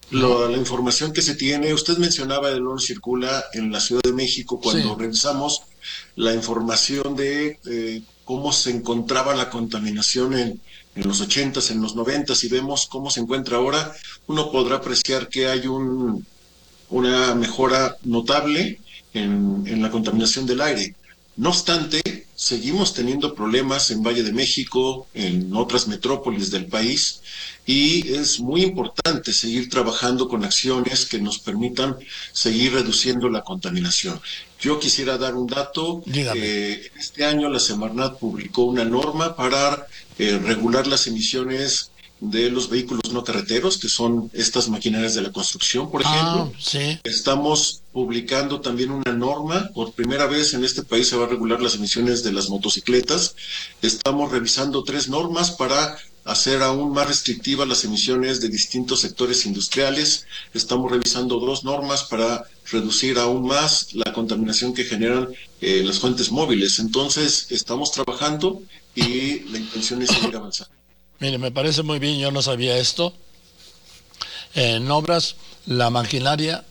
¿no? La información que se tiene, usted mencionaba el León Circula en la Ciudad de México cuando Sí. revisamos la información de cómo se encontraba la contaminación en los ochentas, en los noventas y vemos cómo se encuentra ahora, uno podrá apreciar que hay una mejora notable en la contaminación del aire. No obstante, seguimos teniendo problemas en Valle de México, en otras metrópolis del país, y es muy importante seguir trabajando con acciones que nos permitan seguir reduciendo la contaminación. Yo quisiera dar un dato. Dígame. Este año la Semarnat publicó una norma para regular las emisiones de los vehículos no carreteros, que son estas maquinarias de la construcción, por Ah, ejemplo. sí. Estamos publicando también una norma, por primera vez en este país se va a regular las emisiones de las motocicletas. Estamos revisando 3 normas para hacer aún más restrictivas las emisiones de distintos sectores industriales. Estamos revisando 2 normas para reducir aún más la contaminación que generan las fuentes móviles. Entonces, estamos trabajando y la intención es seguir avanzando. Mire, me parece muy bien, yo no sabía esto. En obras, la maquinaria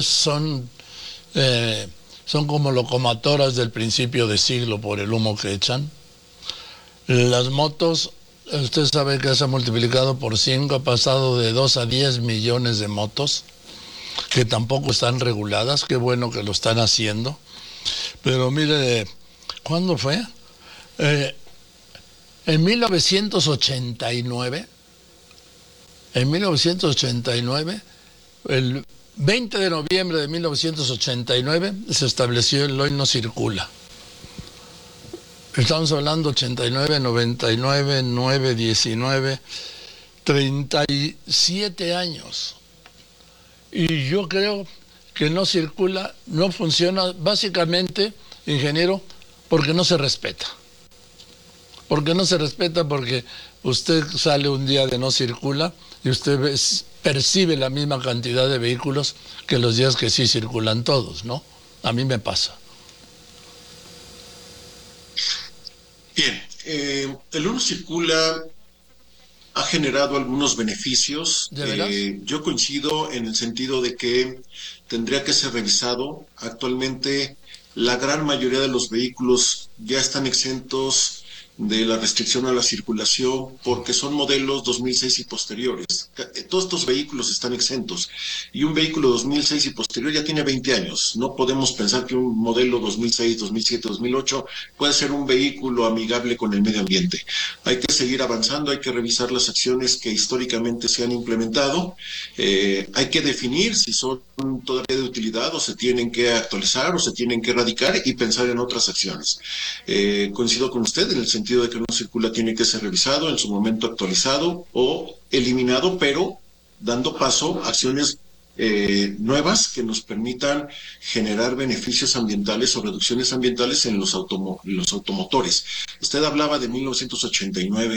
son como locomotoras del principio de siglo por el humo que echan. Las motos, usted sabe que se ha multiplicado por 5, ha pasado de 2 a 10 millones de motos, que tampoco están reguladas. Qué bueno que lo están haciendo. Pero mire, ¿cuándo fue? Eh, en 1989, el 20 de noviembre de 1989, se estableció el Hoy No Circula. Estamos hablando 89, 99, 9, 19, 37 años. Y yo creo que no circula, no funciona, básicamente, ingeniero, porque no se respeta. Porque no se respeta porque usted sale un día de no circula y usted percibe la misma cantidad de vehículos que los días que sí circulan todos, ¿no? A mí me pasa. Bien, el uno circula ha generado algunos beneficios. ¿De veras? Yo coincido en el sentido de que tendría que ser revisado. Actualmente, la gran mayoría de los vehículos ya están exentos de la restricción a la circulación porque son modelos 2006 y posteriores. Todos estos vehículos están exentos y un vehículo 2006 y posterior ya tiene 20 años. No podemos pensar que un modelo 2006, 2007, 2008 puede ser un vehículo amigable con el medio ambiente. Hay que seguir avanzando, hay que revisar las acciones que históricamente se han implementado, hay que definir si son todavía de utilidad o se tienen que actualizar o se tienen que erradicar y pensar en otras acciones. Coincido con usted en el sentido de que no circula tiene que ser revisado, en su momento actualizado o eliminado, pero dando paso a acciones nuevas que nos permitan generar beneficios ambientales o reducciones ambientales en los automotores. Usted hablaba de 1989